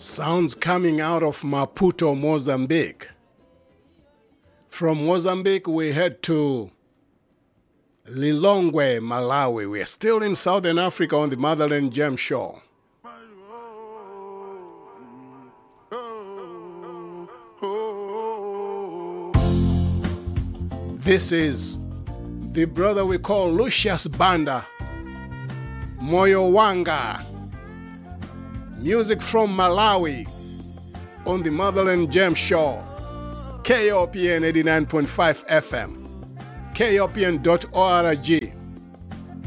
Sounds coming out of Maputo, Mozambique. From Mozambique, we head to Lilongwe, Malawi. We are still in Southern Africa on the Motherland Jam Show. This is the brother we call Lucius Banda, Moyo Wanga. Music from Malawi on the Motherland Jam Show. KOPN 89.5 FM. KOPN.org.